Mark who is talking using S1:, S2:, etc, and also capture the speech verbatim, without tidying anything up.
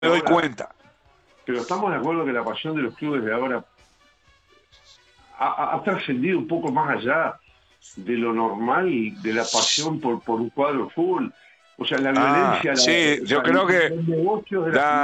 S1: me doy
S2: ahora,
S1: cuenta.
S2: pero estamos de acuerdo que la pasión de los clubes de ahora ha, ha- ha trascendido un poco más allá de lo normal, de la pasión por, por un cuadro de fútbol. O sea, la
S1: Ah,
S2: violencia, la,
S1: sí,
S2: o
S1: yo
S2: sea,
S1: creo que
S2: los negocios de la
S1: da